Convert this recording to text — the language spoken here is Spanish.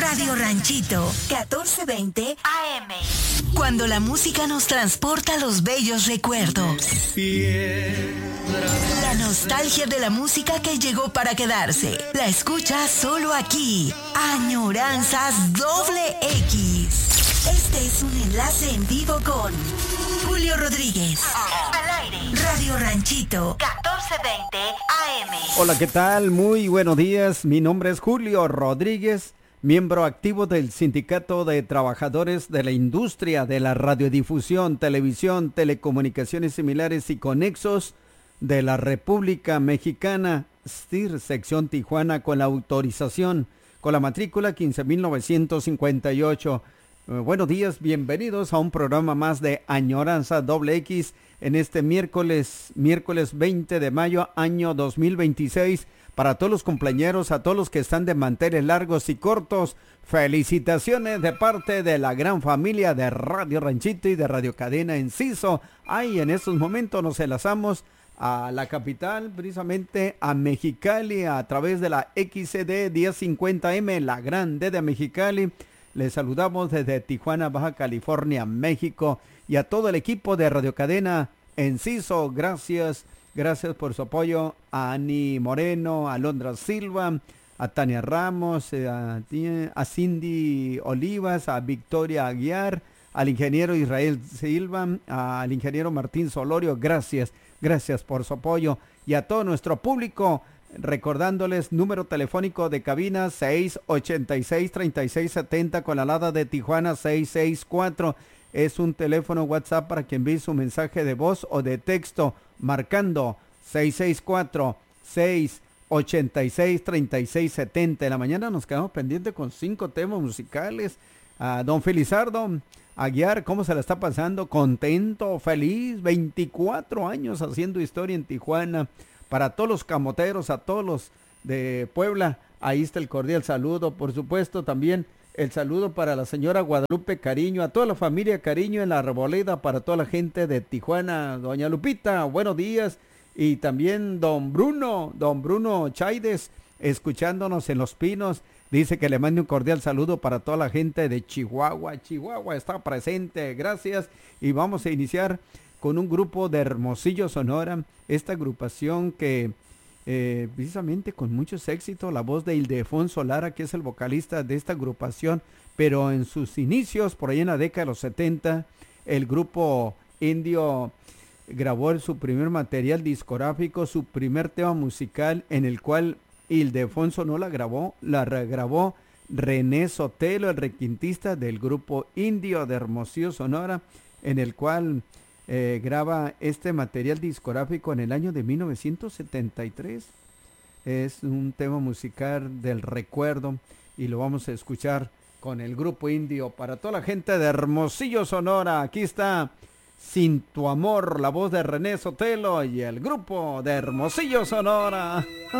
Radio Ranchito, 1420 AM. Cuando la música nos transporta a los bellos recuerdos. La nostalgia de la música que llegó para quedarse. La escuchas solo aquí. Añoranzas Doble X. Este es un enlace en vivo con Julio Rodríguez. Al aire. Radio Ranchito, 1420 AM. Hola, ¿qué tal? Muy buenos días. Mi nombre es Julio Rodríguez, miembro activo del Sindicato de Trabajadores de la Industria de la Radiodifusión, Televisión, Telecomunicaciones Similares y Conexos de la República Mexicana, STIR, sección Tijuana, con la autorización, con la matrícula 15.958. Buenos días, bienvenidos a un programa más de Añoranza Doble X en este miércoles 20 de mayo, año 2026. Para todos los cumpleañeros, a todos los que están de manteles largos y cortos, felicitaciones de parte de la gran familia de Radio Ranchito y de Radio Cadena Enciso. En estos momentos nos enlazamos a la capital, precisamente a Mexicali, a través de la XCD 1050M, la grande de Mexicali. Les saludamos desde Tijuana, Baja California, México, y a todo el equipo de Radio Cadena Enciso. Gracias por su apoyo. A Ani Moreno, a Alondra Silva, a Tania Ramos, a Cindy Olivas, a Victoria Aguiar, al ingeniero Israel Silva, al ingeniero Martín Solorio. Gracias por su apoyo. Y a todo nuestro público, recordándoles número telefónico de cabina 686-3670 con la alada de Tijuana 664. Es un teléfono WhatsApp para que envíe su mensaje de voz o de texto marcando 664-686-3670. En la mañana nos quedamos pendientes con 5 temas musicales. Don Felizardo Aguiar, ¿cómo se la está pasando? Contento, feliz, 24 años haciendo historia en Tijuana. Para todos los camoteros, a todos los de Puebla, ahí está el cordial saludo. Por supuesto, también el saludo para la señora Guadalupe Cariño, a toda la familia Cariño en la Arboleda, para toda la gente de Tijuana. Doña Lupita, buenos días. Y también don Bruno Chaides, escuchándonos en Los Pinos. Dice que le mande un cordial saludo para toda la gente de Chihuahua. Chihuahua está presente, gracias. Y vamos a iniciar con un grupo de Hermosillo, Sonora, esta agrupación que precisamente con muchos éxitos, la voz de Ildefonso Lara, que es el vocalista de esta agrupación, pero en sus inicios, por ahí en la década de los 70, el grupo indio grabó su primer material discográfico, su primer tema musical, en el cual Ildefonso no la grabó, la regrabó René Sotelo, el requintista del grupo indio de Hermosillo, Sonora, en el cual graba este material discográfico en el año de 1973. Es un tema musical del recuerdo y lo vamos a escuchar con el grupo indio. Para toda la gente de Hermosillo, Sonora, aquí está Sin tu amor, la voz de René Sotelo y el grupo de Hermosillo, Sonora.